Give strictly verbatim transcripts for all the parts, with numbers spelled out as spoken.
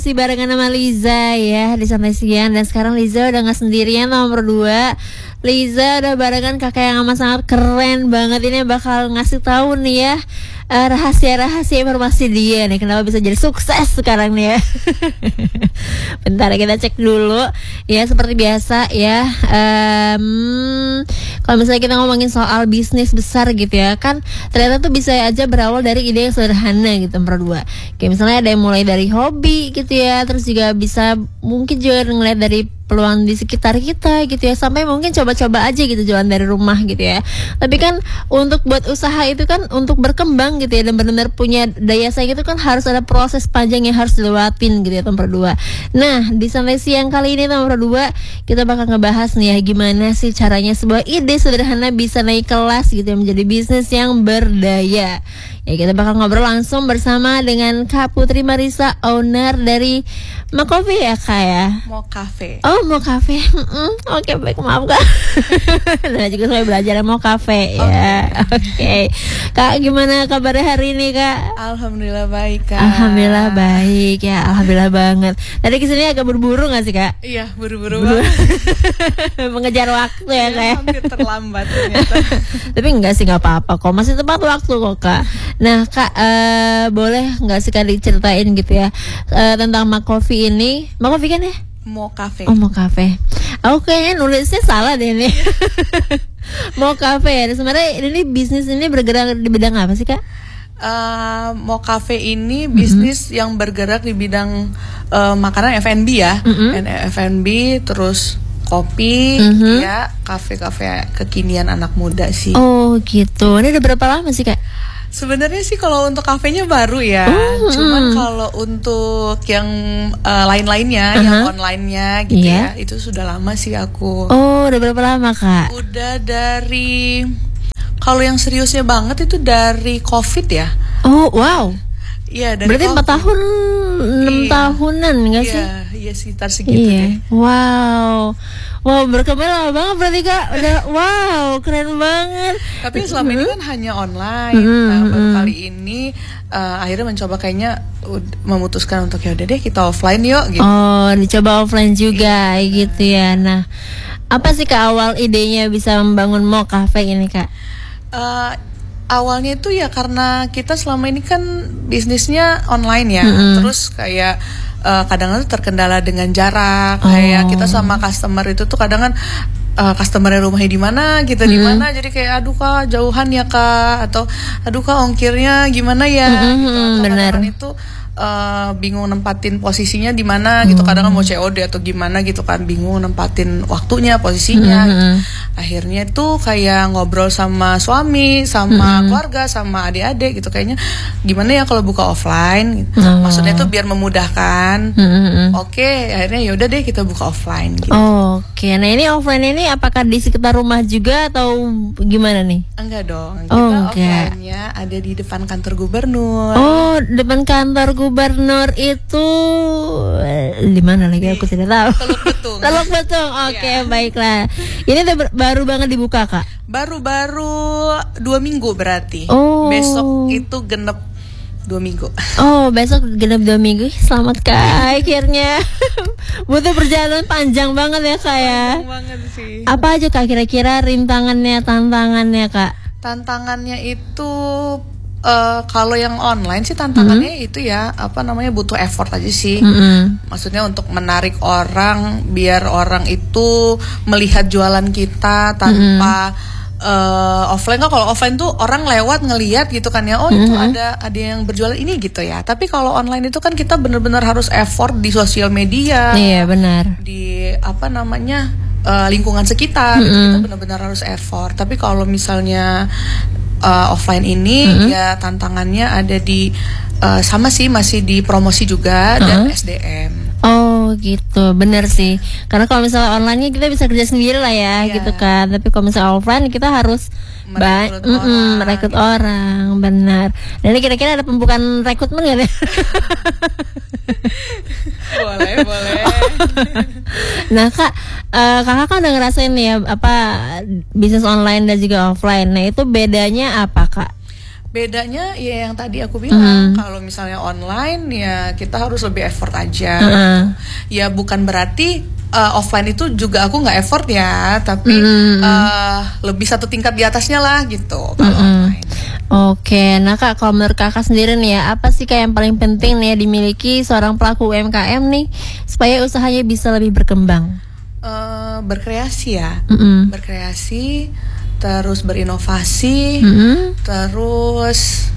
Masih barengan sama Liza ya di Santai Siang. Dan sekarang Liza udah gak sendirian nomor dua. Liza udah barengan kakak yang amat sangat keren banget. Ini bakal ngasih tahu nih ya uh, rahasia-rahasia informasi dia nih, kenapa bisa jadi sukses sekarang nih ya. Bentar kita cek dulu. Ya seperti biasa ya, um, kalau misalnya kita ngomongin soal bisnis besar gitu ya, kan ternyata tuh bisa aja berawal dari ide yang sederhana gitu nomor dua. Kayak misalnya ada yang mulai dari hobi gitu ya, terus juga bisa mungkin juga ngeliat dari peluang di sekitar kita gitu ya, sampai mungkin coba-coba aja gitu jualan dari rumah gitu ya. Tapi kan untuk buat usaha itu kan untuk berkembang gitu ya, dan benar-benar punya daya saing itu kan harus ada proses panjang yang harus dilewatin gitu ya nomor dua. Nah di Santai Siang kali ini nomor dua kita bakal ngebahas nih ya, gimana sih caranya sebuah ide sederhana bisa naik kelas gitu ya, menjadi bisnis yang berdaya. Ya kita bakal ngobrol langsung bersama dengan Kak Putri Marisa, owner dari Mo Cafe ya Kak ya? Mo Cafe. Oh Mo Cafe, mm, oke okay, baik, maaf Kak. Nah juga saya belajar Mo Cafe ya. Oke okay. Kak, gimana kabarnya hari ini Kak? Alhamdulillah baik Kak. Alhamdulillah baik ya, alhamdulillah banget. Tadi kesini agak buru-buru nggak sih Kak? Iya buru-buru banget. Mengejar waktu ya Kak. Ya, hampir terlambat ternyata. Tapi enggak sih, nggak apa-apa kok, masih tepat waktu kok Kak. Nah Kak, uh, boleh nggak sih Kak diceritain gitu ya uh, tentang Mo Cafe ini? Mo Cafe kan ya? Mo Cafe. Oh Mo Cafe. Aku kayaknya nulisnya salah deh ini. Mo Cafe ya. Sebenarnya ini bisnis ini bergerak di bidang apa sih Kak? Uh, Mo Cafe ini bisnis mm-hmm. yang bergerak di bidang uh, makanan F and B ya, mm-hmm. F and B terus kopi, mm-hmm. ya kafe-kafe kekinian anak muda sih. Oh gitu. Ini udah berapa lama sih Kak? Sebenarnya sih kalau untuk kafenya baru ya, oh, cuman mm. kalau untuk yang uh, lain-lainnya, uh-huh. yang online-nya gitu yeah. ya, itu sudah lama sih aku. Oh, udah berapa lama Kak? Udah dari, kalau yang seriusnya banget itu dari COVID ya. Oh, wow. Iya, dari berarti empat tahun, enam iya. tahunan nggak sih? Iya, iya sekitar segitu iya. deh. Wow. Wow, berkembang lama banget berarti Kak. Udah wow, keren banget. Tapi selama mm-hmm. ini kan hanya online. Mm-hmm. Nah, baru kali ini uh, akhirnya mencoba kayaknya uh, memutuskan untuk ya udah deh kita offline yuk gitu. Oh, dicoba offline juga iya. gitu ya. Nah, apa sih Kak awal idenya bisa membangun Mo Cafe ini Kak? Uh, awalnya itu ya karena kita selama ini kan bisnisnya online ya. Mm-hmm. Terus kayak Uh, kadang-kadang terkendala dengan jarak, oh. kayak kita sama customer itu tuh kadang kan uh, customernya rumahnya di mana, kita mm-hmm. di mana, jadi kayak aduh Kak jauhan ya Kak, atau aduh Kak ongkirnya gimana ya, mm-hmm. gitu. Atau benar. kadang-kadang itu Uh, bingung nempatin posisinya di mana gitu, kadang kan mau C O D atau gimana gitu kan, bingung nempatin waktunya, posisinya mm-hmm. gitu. Akhirnya tuh kayak ngobrol sama suami, sama mm-hmm. keluarga, sama adik-adik gitu, kayaknya gimana ya kalau buka offline gitu. Oh. Maksudnya tuh biar memudahkan. Mm-hmm. Oke, okay, akhirnya yaudah deh kita buka offline gitu. Oh, oke, okay. Nah ini offline ini apakah di sekitar rumah juga atau gimana nih? Enggak dong, kita oh, offline-nya ada di depan kantor gubernur. Oh, depan kantor gubernur itu di mana lagi aku tidak tahu. Teluk Betung. Teluk Betung. Oke, okay, yeah. baiklah. Ini udah ber- baru banget dibuka Kak. Baru-baru dua minggu berarti. Oh. Besok itu genep dua minggu. Oh, besok genep dua minggu. Selamat Kak akhirnya. Butuh perjalanan panjang banget ya Kak ya. Panjang banget sih. Apa aja Kak kira-kira rintangannya, tantangannya Kak? Tantangannya itu Uh, kalau yang online sih tantangannya mm-hmm. itu ya apa namanya butuh effort aja sih. Mm-hmm. Maksudnya untuk menarik orang biar orang itu melihat jualan kita tanpa mm-hmm. uh, offline kan, kalau offline tuh orang lewat ngelihat gitu kan ya, oh mm-hmm. itu ada ada yang berjualan ini gitu ya. Tapi kalau online itu kan kita benar-benar harus effort di sosial media. Iya benar. Di apa namanya uh, lingkungan sekitar, mm-hmm. gitu, kita benar-benar harus effort. Tapi kalau misalnya Uh, offline ini mm-hmm. ya tantangannya ada di uh, sama sih masih di promosi juga uh-huh. dan S D M. Oh gitu, benar sih. Karena kalau misalnya online kita bisa kerja sendiri lah ya, yeah. gitu kan. Tapi kalau misalnya offline kita harus merekrut ba- orang, merekrut gitu. orang, benar. Dan ini kira-kira ada pembukaan rekrutmen nggak nih? boleh, boleh. Nah Kak, uh, kakak kan udah ngerasain nih ya apa bisnis online dan juga offline. Nah itu bedanya apa Kak? Bedanya ya yang tadi aku bilang, mm. kalau misalnya online ya kita harus lebih effort aja. Mm. Ya bukan berarti uh, offline itu juga aku nggak effort ya, tapi mm. uh, lebih satu tingkat di atasnya lah gitu kalau mm. online. Oke, nah Kak, kalau menurut Kakak sendiri nih ya, apa sih Kak yang paling penting nih ya dimiliki seorang pelaku U M K M nih supaya usahanya bisa lebih berkembang? Uh, berkreasi ya, mm. berkreasi. Terus berinovasi, mm-hmm. terus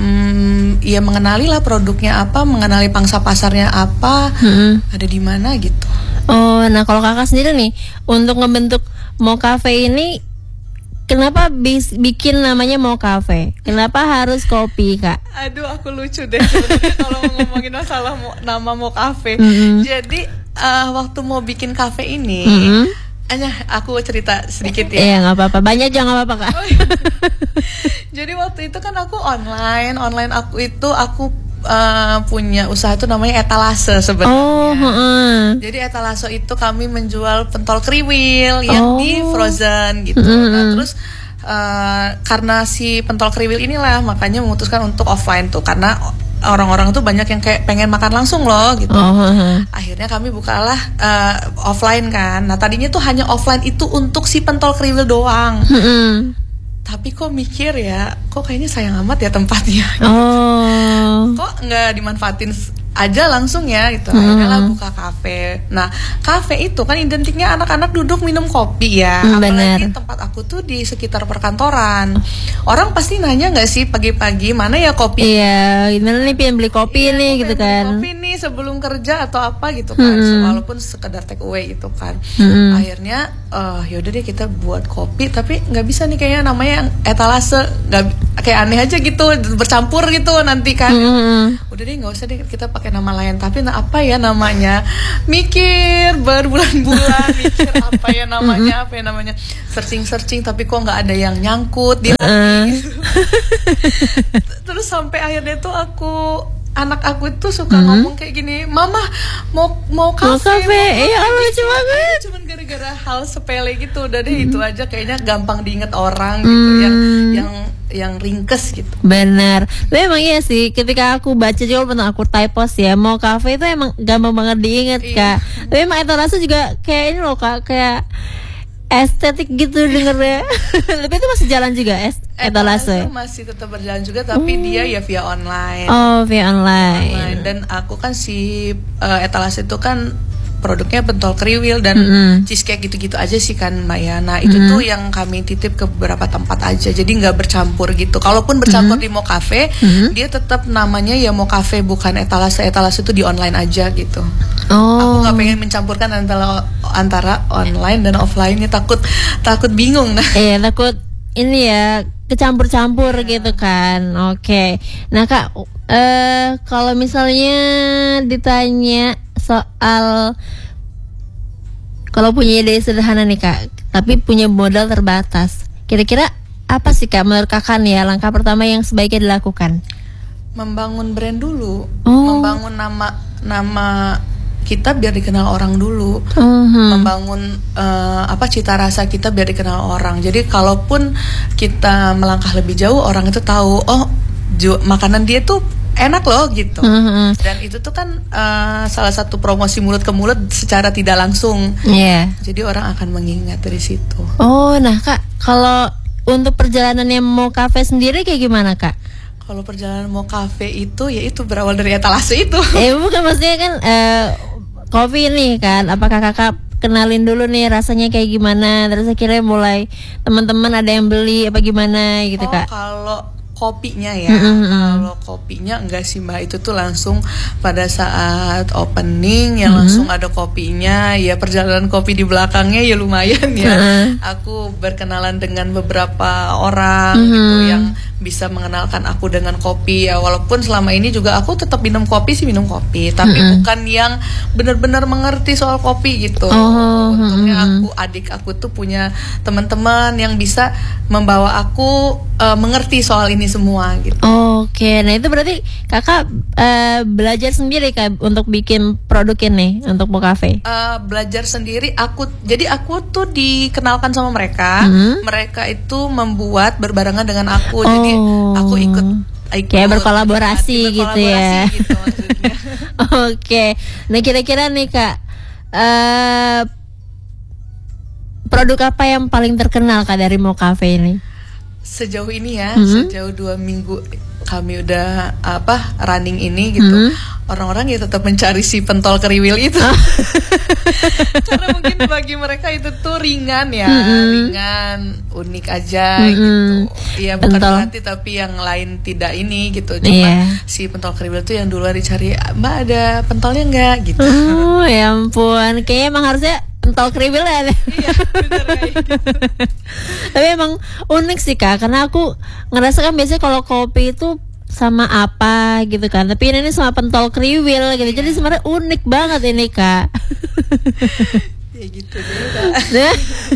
mm, ya mengenali lah produknya apa, mengenali pangsa pasarnya apa, mm-hmm. ada di mana gitu. Oh, nah kalau Kakak sendiri nih untuk ngebentuk Mo Cafe ini, kenapa bis, bikin namanya Mo Cafe? Kenapa harus kopi, Kak? Aduh, aku lucu deh sebenarnya kalau ngomongin masalah mo, nama Mo Cafe. Mm-hmm. Jadi uh, waktu mau bikin cafe ini. Mm-hmm. Hanya aku cerita sedikit ya. Iya, nggak apa-apa. Banyak aja nggak apa-apa, Kak. Oh, iya. Jadi waktu itu kan aku online, online aku itu aku uh, punya usaha itu namanya etalase sebenarnya. Oh, uh. Jadi etalase itu kami menjual pentol kriwil yang oh. di frozen gitu. Mm-hmm. Nah, terus uh, karena si pentol kriwil inilah makanya memutuskan untuk offline tuh karena orang-orang tuh banyak yang kayak pengen makan langsung loh gitu. Oh, uh-huh. Akhirnya kami bukalah uh, offline kan. Nah tadinya tuh hanya offline itu untuk si pentol kriwil doang. Uh-huh. Tapi kok mikir ya, kok kayaknya sayang amat ya tempatnya. Oh. Kok nggak dimanfaatin aja langsung ya gitu. Akhirnya lah buka kafe. Nah kafe itu kan identiknya anak-anak duduk minum kopi ya. Hmm, apalagi bener. tempat aku tuh di sekitar perkantoran. Orang pasti nanya nggak sih pagi-pagi mana ya kopi? Iya, gimana nih pengen beli kopi iya, nih gitu kan? Kopi nih sebelum kerja atau apa gitu kan? Hmm. Walaupun sekedar take away gitu kan. Hmm. Akhirnya uh, yaudah deh kita buat kopi. Tapi nggak bisa nih kayaknya namanya etalase. Nggak kayak aneh aja gitu bercampur gitu nanti kan. Hmm. Udah deh nggak usah deh kita pakai nama lain. Tapi nah, apa ya namanya? Mikir berbulan-bulan mikir apa ya namanya, apa ya namanya, searching-searching tapi kok nggak ada yang nyangkut di hati. Terus sampai akhirnya tuh aku anak aku itu suka mm-hmm. ngomong kayak gini, mama mau mau kafe, mau kafe, iya lucu banget. Cuman gara-gara hal sepele gitu, udah deh mm-hmm. itu aja kayaknya gampang diinget orang gitu, mm-hmm. yang yang yang ringkes gitu. Benar, memang iya sih. Ketika aku baca juga pernah aku typos ya, mau kafe itu emang gampang banget diinget iya. Kak. Tapi emang etalase juga kayak ini loh Kak, kayak estetik gitu dengernya. Tapi itu masih jalan juga es etalase. Etalase masih tetap berjalan juga tapi hmm. dia ya via online. Oh, via online. online. Dan aku kan si uh, etalase itu kan produknya pentol kriwil dan mm-hmm. cheesecake gitu-gitu aja sih kan Mbak ya. Nah itu mm-hmm. tuh yang kami titip ke beberapa tempat aja. Jadi nggak bercampur gitu. Kalaupun bercampur mm-hmm. di Mo Cafe, mm-hmm. dia tetap namanya ya Mo Cafe bukan etalase. Etalase itu di online aja gitu. Oh. Aku nggak pengen mencampurkan antara antara online dan offline-nya, takut takut bingung. Nah. Iya takut ini ya kecampur-campur yeah. gitu kan. Oke. Okay. Nah Kak, uh, kalau misalnya ditanya soal kalau punya ide sederhana nih Kak, tapi punya modal terbatas, kira-kira apa sih Kak menurut Kakak nih ya langkah pertama yang sebaiknya dilakukan? Membangun brand dulu, oh. membangun nama nama kita biar dikenal orang dulu, uh-huh. membangun uh, apa cita rasa kita biar dikenal orang. Jadi kalaupun kita melangkah lebih jauh, orang itu tahu oh ju- makanan dia tuh enak loh gitu. Uh-huh. Dan itu tuh kan uh, salah satu promosi mulut ke mulut secara tidak langsung. Yeah. Jadi orang akan mengingat dari situ. Oh, nah Kak, kalau untuk perjalanannya Mo Cafe sendiri kayak gimana Kak? Kalau perjalanan Mo Cafe itu ya itu berawal dari etalase itu. Eh bukan, maksudnya kan uh, kopi nih kan. Apakah Kakak kenalin dulu nih rasanya kayak gimana, terus akhirnya mulai teman-teman ada yang beli apa gimana gitu oh, Kak? Kalau kopinya ya, mm-hmm. kalau kopinya enggak sih Mbak, itu tuh langsung pada saat opening ya mm-hmm. langsung ada kopinya. Ya perjalanan kopi di belakangnya ya lumayan ya. Mm-hmm. Aku berkenalan dengan beberapa orang mm-hmm. gitu yang bisa mengenalkan aku dengan kopi ya. Walaupun selama ini juga aku tetap minum kopi sih minum kopi, tapi mm-hmm. bukan yang benar-benar mengerti soal kopi gitu. Oh, untungnya mm-hmm. aku adik aku tuh punya teman-teman yang bisa membawa aku uh, mengerti soal ini semua gitu. Oke, nah itu berarti Kakak uh, belajar sendiri Kak untuk bikin produk ini untuk Mo Cafe? Uh, belajar sendiri. Aku jadi aku tuh dikenalkan sama mereka. Mm-hmm. Mereka itu membuat berbarengan dengan aku. Oh. Jadi Oh. aku ikut, ikut kayak berkolaborasi, berkolaborasi gitu ya. gitu maksudnya. Oke, nah kira-kira nih Kak, uh, produk apa yang paling terkenal Kak dari Mo Cafe ini? Sejauh ini ya, mm-hmm. sejauh dua minggu kami udah apa running ini gitu, mm-hmm. orang-orang ya tetap mencari si pentol kriwil itu. Oh. Karena mungkin bagi mereka itu tuh ringan ya, mm-hmm. ringan, unik aja, mm-hmm. gitu. Iya, bukan berarti tapi yang lain tidak ini gitu. Cuma yeah. si pentol kriwil tuh yang duluan dicari, Mbak ada pentolnya nggak gitu. Oh ya ampun, kayaknya emang harusnya pentol kriwil ya. Iya, benar kayak gitu. Tapi emang unik sih Kak, karena aku ngerasa kan biasanya kalau kopi itu sama apa gitu kan, tapi ini, ini sama pentol kriwil gitu. Iya. Jadi sebenarnya unik banget ini Kak. Ya gitu deh.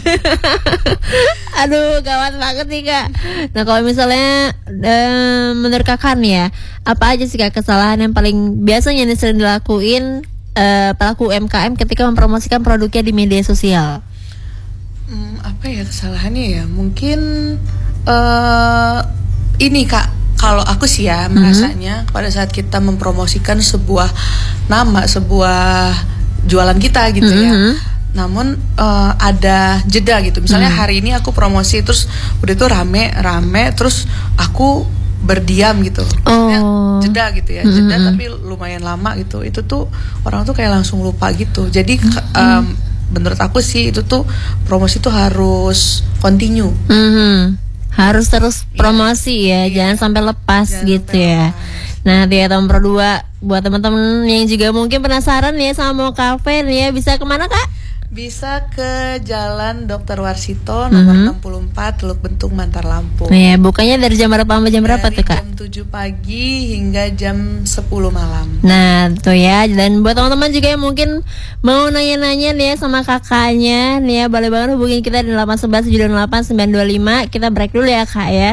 Aduh, gawat banget nih Kak. Nah kalau misalnya eh, menurut Kakak nih ya, apa aja sih Kak kesalahan yang paling biasanya nih sering dilakuin Uh, pelaku U M K M ketika mempromosikan produknya di media sosial? Hmm, apa ya kesalahannya ya? Mungkin uh, ini Kak, kalau aku sih ya mm-hmm. merasanya pada saat kita mempromosikan sebuah nama, sebuah jualan kita gitu mm-hmm. ya. Namun uh, ada jeda gitu. Misalnya mm-hmm. hari ini aku promosi terus udah tuh rame rame terus aku berdiam gitu, oh. jeda gitu ya, jeda mm-hmm. tapi lumayan lama gitu. Itu tuh orang tuh kayak langsung lupa gitu. Jadi mm-hmm. um, menurut aku sih itu tuh promosi tuh harus continue, mm-hmm. harus terus promosi yeah. ya, yeah. jangan sampai lepas jangan gitu sampai ya. Lepas. Nah di nomor dua buat teman-teman yang juga mungkin penasaran ya sama Mo Cafe nih ya, bisa kemana Kak? Bisa ke Jalan Dokter Warsito nomor mm-hmm. enam puluh empat Teluk Bentung, Mantar Lampung. Iya, bukanya dari jam berapa sampai jam berapa dari tuh Kak? Jam tujuh pagi hingga jam sepuluh malam. Nah, tuh ya. Dan buat teman-teman juga yang mungkin mau nanya-nanya nih ya sama kakaknya nih ya, boleh banget hubungin kita di delapan satu satu tujuh delapan sembilan dua lima. Kita break dulu ya Kak ya.